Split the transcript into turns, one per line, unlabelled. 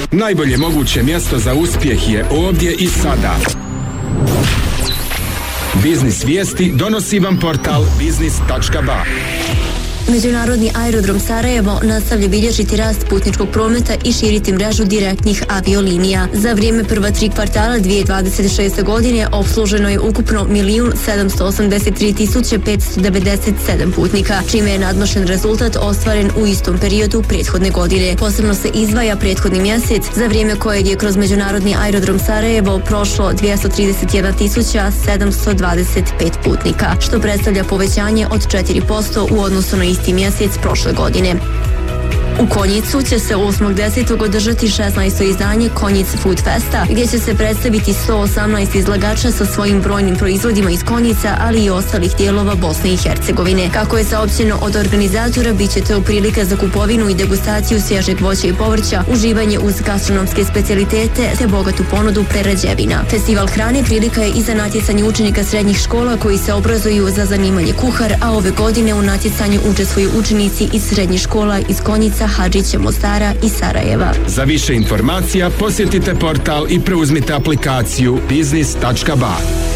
Najbolje moguće mjesto za uspjeh je ovdje i sada. Biznis vijesti donosi vam portal biznis.ba.
Međunarodni aerodrom Sarajevo nastavlja bilježiti rast putničkog prometa i širiti mrežu direktnih aviolinija. Za vrijeme prva 3 kvartala 2026. godine opsluženo je ukupno 1.783.597 putnika, čime je nadmašen rezultat ostvaren u istom periodu prethodne godine. Posebno se izdvaja prethodni mjesec, za vrijeme kojeg je kroz Međunarodni aerodrom Sarajevo prošlo 231.725 putnika, što predstavlja povećanje od 4% u odnosu na isti mjesec prošle godine. U Konjicu će se 8.10. održati 16. izdanje Konjic Food Festa, gdje će se predstaviti 118 izlagača sa svojim brojnim proizvodima iz Konjica, ali i ostalih dijelova Bosne i Hercegovine. Kako je saopćeno od organizatora, bit će to prilika za kupovinu i degustaciju svježeg voća i povrća, uživanje uz gastronomske specijalitete te bogatu ponudu prerađevina. Festival hrane prilika je i za natjecanje učenika srednjih škola koji se obrazuju za zanimanje kuhar, a ove godine u natjecanju učestvuju učenici iz srednjih škola iz Konjica, Hadžića, Mostara i Sarajeva.
Za više informacija posjetite portal i preuzmite aplikaciju biznis.ba.